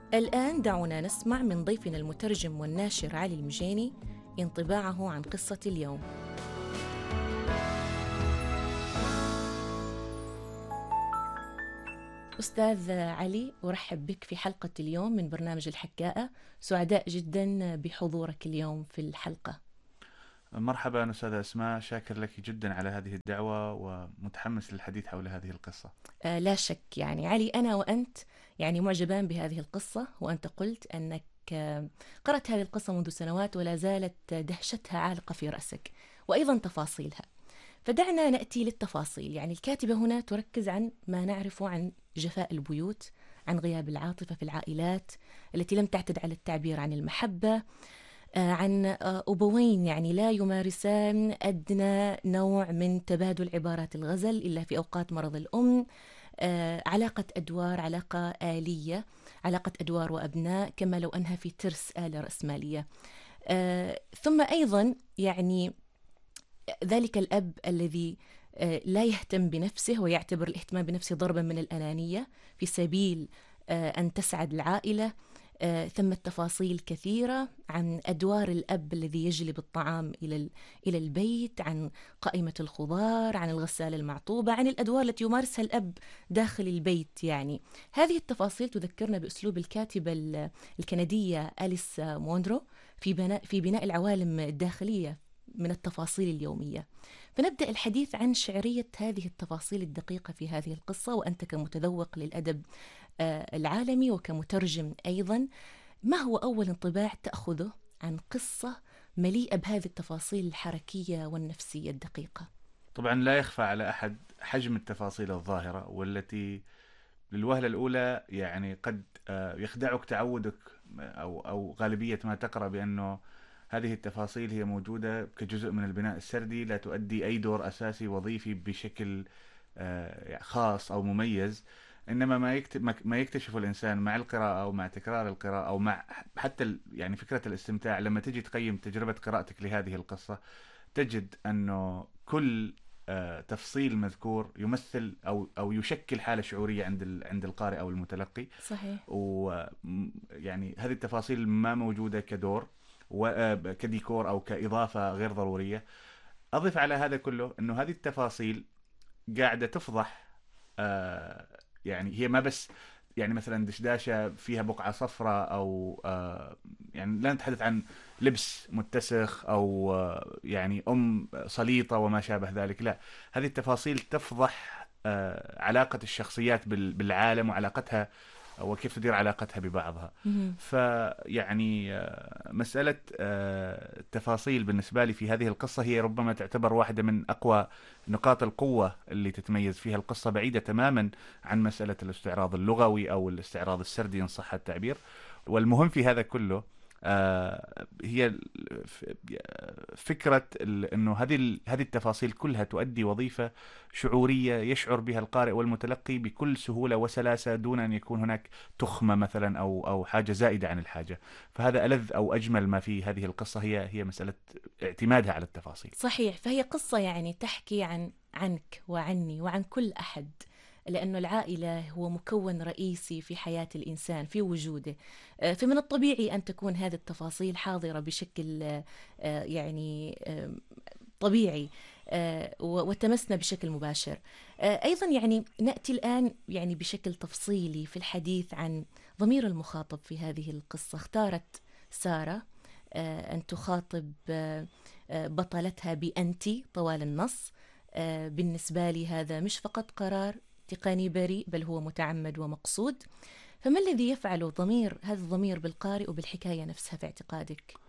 الآن دعونا نسمع من ضيفنا المترجم والناشر علي المجيني انطباعه عن قصة اليوم. أستاذ علي، أرحب بك في حلقة اليوم من برنامج الحكاءة. سعداء جدا بحضورك اليوم في الحلقة. مرحبا أستاذة أسماء، شاكر لك جدا على هذه الدعوة ومتحمس للحديث حول هذه القصة. لا شك، يعني علي، أنا وأنت يعني معجبان بهذه القصة، وأنت قلت أنك قرأت هذه القصة منذ سنوات ولا زالت دهشتها عالقة في رأسك، وأيضا تفاصيلها. فدعنا نأتي للتفاصيل. يعني الكاتبة هنا تركز عن ما نعرفه عن جفاء البيوت، عن غياب العاطفة في العائلات التي لم تعتد على التعبير عن المحبة، عن أبوين يعني لا يمارسان أدنى نوع من تبادل عبارات الغزل إلا في أوقات مرض الأم، علاقة أدوار، علاقة آلية، علاقة أدوار وأبناء، كما لو أنها في ترس آلة رأسمالية. ثم أيضا يعني ذلك الأب الذي لا يهتم بنفسه ويعتبر الاهتمام بنفسه ضربا من الأنانية في سبيل أن تسعد العائلة. ثم تفاصيل كثيرة عن أدوار الأب الذي يجلب الطعام إلى البيت، عن قائمة الخضار، عن الغسالة المعطوبة، عن الأدوار التي يمارسها الأب داخل البيت. يعني هذه التفاصيل تذكرنا بأسلوب الكاتبة الكندية أليس مونرو في بناء العوالم الداخلية من التفاصيل اليومية. فنبدأ الحديث عن شعرية هذه التفاصيل الدقيقة في هذه القصة، وأنت كمتذوق للأدب العالمي وكمترجم أيضا، ما هو أول انطباع تأخذه عن قصة مليئة بهذه التفاصيل الحركية والنفسية الدقيقة؟ طبعا لا يخفى على أحد حجم التفاصيل الظاهرة، والتي للوهلة الأولى يعني قد يخدعك تعودك أو غالبية ما تقرأ بأنه هذه التفاصيل هي موجودة كجزء من البناء السردي، لا تؤدي أي دور أساسي وظيفي بشكل خاص أو مميز. إنما ما يكتشف الإنسان مع القراءة أو مع تكرار القراءة أو مع حتى يعني فكرة الاستمتاع، لما تجي تقيم تجربة قراءتك لهذه القصة تجد أنه كل تفصيل مذكور يمثل أو يشكل حالة شعورية عند القارئ أو المتلقي. صحيح. ويعني هذه التفاصيل ما موجودة كدور وكديكور أو كإضافة غير ضرورية. أضف على هذا كله أنه هذه التفاصيل قاعدة تفضح، آه، يعني هي ما بس يعني مثلا دشداشة فيها بقعة صفراء أو يعني لا نتحدث عن لبس متسخ أو يعني سليطة وما شابه ذلك. لا، هذه التفاصيل تفضح علاقة الشخصيات بالعالم وعلاقتها وكيف تدير علاقتها ببعضها. مهم. فيعني مسألة التفاصيل بالنسبة لي في هذه القصة هي ربما تعتبر واحدة من أقوى نقاط القوة اللي تتميز فيها القصة، بعيدة تماما عن مسألة الاستعراض اللغوي أو الاستعراض السردي إن صح التعبير. والمهم في هذا كله هي فكرة أنه هذه التفاصيل كلها تؤدي وظيفة شعورية يشعر بها القارئ والمتلقي بكل سهولة وسلاسة، دون أن يكون هناك تخمة مثلا أو حاجة زائدة عن الحاجة. فهذا ألذ أو أجمل ما في هذه القصة، هي مسألة اعتمادها على التفاصيل. صحيح، فهي قصة يعني تحكي عنك وعني وعن كل أحد، لأنه العائلة هو مكون رئيسي في حياة الإنسان في وجوده. فمن الطبيعي أن تكون هذه التفاصيل حاضرة بشكل يعني طبيعي، وتمسنا بشكل مباشر. أيضا يعني نأتي الآن يعني بشكل تفصيلي في الحديث عن ضمير المخاطب في هذه القصة. اختارت سارة أن تخاطب بطلتها بأنتي طوال النص. بالنسبة لي هذا مش فقط قرار تقني بريء، بل هو متعمد ومقصود. فما الذي يفعله هذا الضمير بالقارئ وبالحكاية نفسها في اعتقادك؟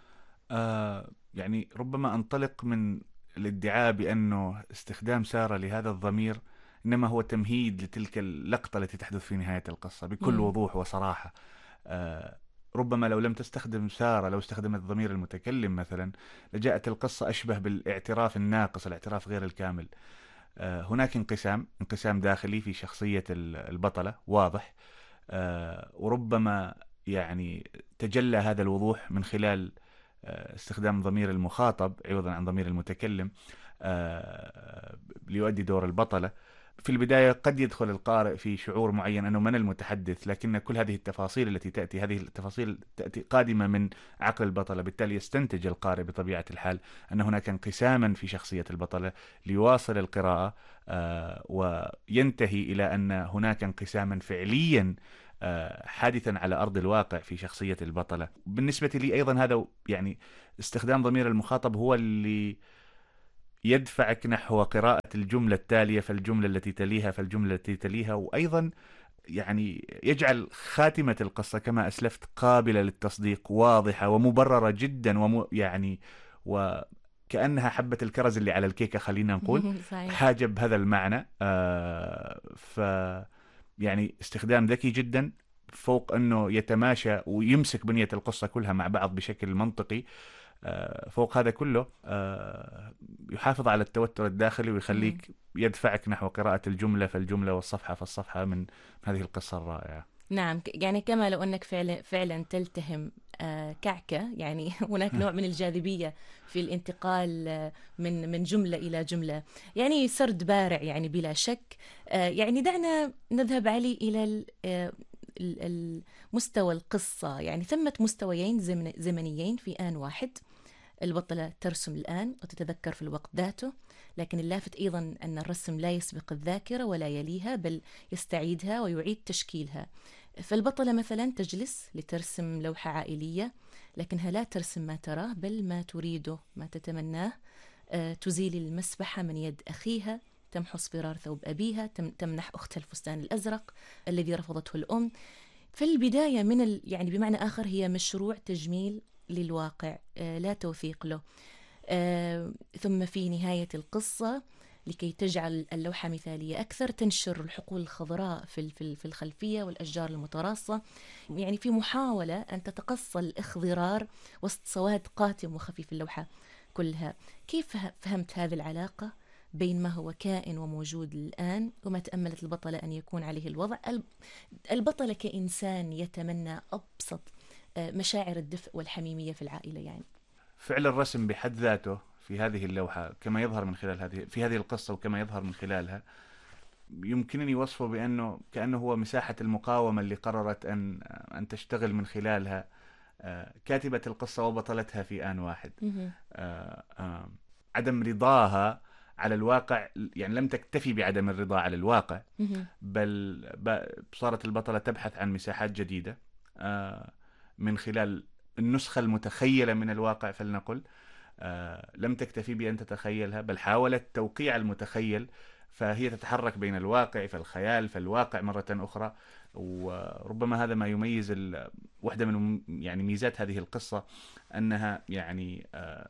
يعني ربما أنطلق من الادعاء بأنه استخدام سارة لهذا الضمير إنما هو تمهيد لتلك اللقطة التي تحدث في نهاية القصة بكل مم. وضوح وصراحة. آه، ربما لو لم تستخدم سارة، لو استخدمت ضمير المتكلم مثلا، لجاءت القصة أشبه بالاعتراف الناقص، الاعتراف غير الكامل. هناك انقسام داخلي في شخصية البطلة واضح، وربما يعني تجلى هذا الوضوح من خلال استخدام ضمير المخاطب عوضا عن ضمير المتكلم ليؤدي دور البطلة. في البداية قد يدخل القارئ في شعور معين أنه من المتحدث، لكن كل هذه التفاصيل التي تأتي، هذه التفاصيل تأتي قادمة من عقل البطلة، بالتالي يستنتج القارئ بطبيعة الحال أن هناك انقساما في شخصية البطلة ليواصل القراءة، وينتهي إلى أن هناك انقساما فعليا حادثا على أرض الواقع في شخصية البطلة. بالنسبة لي أيضا هذا يعني استخدام ضمير المخاطب هو اللي يدفعك نحو قراءة الجملة التالية فالجملة التي تليها فالجملة التي تليها، وأيضا يعني يجعل خاتمة القصة كما أسلفت قابلة للتصديق، واضحة ومبررة جدا، يعني وكأنها حبة الكرز اللي على الكيكة، خلينا نقول صحيح. حاجة بهذا المعنى. يعني استخدام ذكي جدا، فوق أنه يتماشى ويمسك بنية القصة كلها مع بعض بشكل منطقي. فوق هذا كله يحافظ على التوتر الداخلي مهم. ويخليك يدفعك نحو قراءة الجملة فالجملة والصفحة فالصفحة من هذه القصة الرائعة. نعم، يعني كما لو أنك فعلا تلتهم كعكة، يعني هناك نوع من الجاذبية في الانتقال من جملة إلى جملة. يعني سرد بارع يعني بلا شك. يعني دعنا نذهب علي إلى مستوى القصة. يعني ثمة مستويين زمنيين في آن واحد. البطلة ترسم الآن وتتذكر في الوقت ذاته، لكن اللافت أيضا أن الرسم لا يسبق الذاكرة ولا يليها، بل يستعيدها ويعيد تشكيلها. فالبطلة مثلا تجلس لترسم لوحة عائلية، لكنها لا ترسم ما تراه بل ما تريده، ما تتمناه. تزيل المسبحة من يد أخيها، تمحو اصفرار ثوب أبيها، تمنح أختها الفستان الأزرق الذي رفضته الأم. في البداية يعني بمعنى آخر هي مشروع تجميل للواقع، لا توثيق له. ثم في نهاية القصة، لكي تجعل اللوحة مثالية أكثر، تنشر الحقول الخضراء في الخلفية والأشجار المتراصة، يعني في محاولة أن تتقصى الاخضرار وسط سواد قاتم وخفيف اللوحة كلها. كيف فهمت هذه العلاقة بين ما هو كائن وموجود الآن وما تأملت البطلة أن يكون عليه الوضع؟ البطلة كإنسان يتمنى أبسط مشاعر الدفء والحميمية في العائلة يعني. فعل الرسم بحد ذاته في هذه اللوحة كما يظهر من خلال في هذه القصة وكما يظهر من خلالها، يمكنني وصفه بأنه كأنه هو مساحة المقاومة اللي قررت أن تشتغل من خلالها كاتبة القصة وبطلتها في آن واحد. مهم. عدم رضاها على الواقع، يعني لم تكتفي بعدم الرضا على الواقع، مهم. بل صارت البطلة تبحث عن مساحات جديدة من خلال النسخة المتخيلة من الواقع فلنقل. لم تكتفي بأن تتخيلها، بل حاولت توقيع المتخيل، فهي تتحرك بين الواقع فالخيال فالواقع مرة أخرى. وربما هذا ما يميز واحدة من يعني ميزات هذه القصة، أنها يعني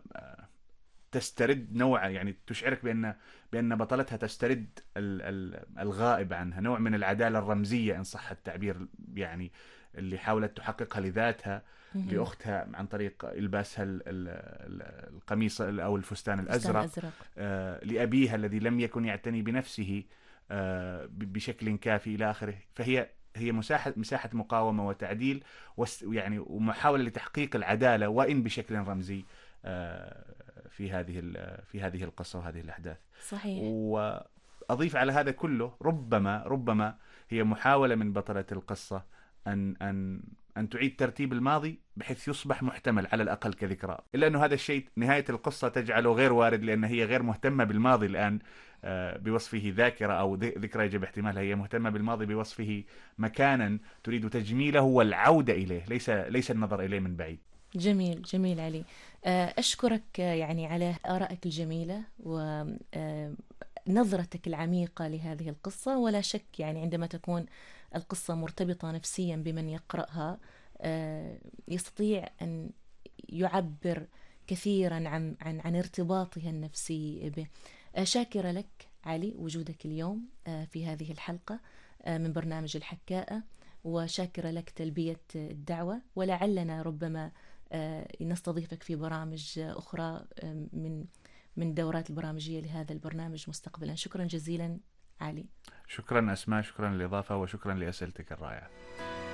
تسترد نوع، يعني تشعرك بأن بطلتها تسترد الغائب عنها، نوع من العدالة الرمزية إن صح التعبير، يعني اللي حاولت تحققها لذاتها مهم. لأختها عن طريق إلباسها القميص أو الفستان فستان الأزرق، أزرق. لأبيها الذي لم يكن يعتني بنفسه بشكل كافي إلى آخره. هي مساحة مقاومة وتعديل، يعني ومحاولة لتحقيق العدالة وإن بشكل رمزي في هذه القصة وهذه الأحداث. صحيح. وأضيف على هذا كله، ربما هي محاولة من بطلة القصة أن تعيد ترتيب الماضي بحيث يصبح محتمل على الأقل كذكرى، إلا أنه هذا الشيء نهاية القصة تجعله غير وارد، لأن هي غير مهتمة بالماضي الآن بوصفه ذاكرة أو ذكرى يجب احتمالها. هي مهتمة بالماضي بوصفه مكانا تريد تجميله والعودة إليه، ليس النظر إليه من بعيد. جميل جميل علي. أشكرك يعني على آرائك الجميلة ونظرتك العميقة لهذه القصة. ولا شك يعني عندما تكون القصة مرتبطة نفسيا بمن يقرأها، يستطيع أن يعبر كثيرا عن ارتباطها النفسي به. شاكرة لك علي وجودك اليوم في هذه الحلقة من برنامج الحكاءة، وشاكرة لك تلبية الدعوة، ولعلنا ربما نستضيفك في برامج أخرى من دورات البرامجية لهذا البرنامج مستقبلا. شكرا جزيلا علي. شكرا أسماء، شكرا للإضافة وشكرا لأسئلتك الرائعة.